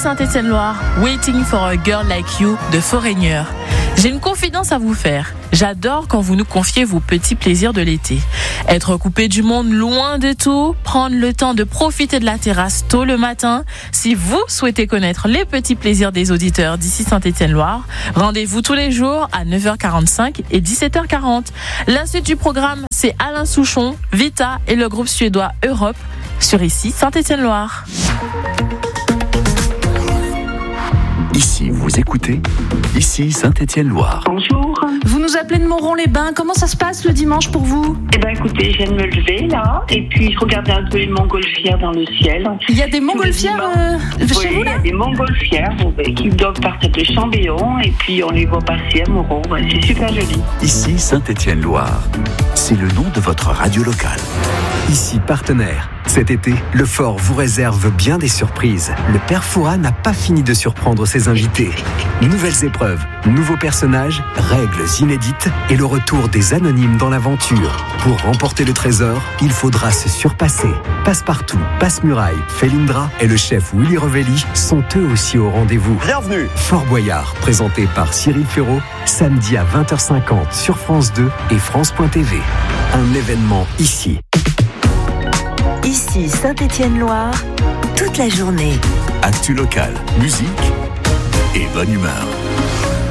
Saint-Étienne-Loire, Waiting for a Girl Like You de Foreigner. J'ai une confidence à vous faire. J'adore quand vous nous confiez vos petits plaisirs de l'été. Être coupé du monde, loin de tout, prendre le temps de profiter de la terrasse tôt le matin. Si vous souhaitez connaître les petits plaisirs des auditeurs d'ici Saint-Étienne-Loire, rendez-vous tous les jours à 9h45 et 17h40. La suite du programme, c'est Alain Souchon, Vita et le groupe suédois Europe sur ici Saint-Étienne-Loire. Ici, vous écoutez, ici Saint-Étienne-Loire. Bonjour. Vous nous appelez de Montron-les-Bains. Comment ça se passe le dimanche pour vous ? Eh ben écoutez, je viens de me lever là, et puis je regardais un peu les montgolfières dans le ciel. Il y a des montgolfières chez vous là ? Oui, il y a des montgolfières qui doivent partir de Chambéon, et puis on les voit passer à Moron. C'est super joli. Ici Saint-Étienne-Loire. C'est le nom de votre radio locale. Ici partenaire. Cet été, le Fort vous réserve bien des surprises. Le Père Fouras n'a pas fini de surprendre ses invités. Nouvelles épreuves, nouveaux personnages, règles inédites et le retour des anonymes dans l'aventure. Pour remporter le trésor, il faudra se surpasser. Passepartout, Passe-Muraille, Felindra et le chef Willy Revelli sont eux aussi au rendez-vous. Bienvenue. Fort Boyard, présenté par Cyril Ferraud, samedi à 20h50 sur France 2 et France.tv. Un événement ici. Ici Saint-Étienne-Loire, toute la journée. Actu local, musique et bonne humeur.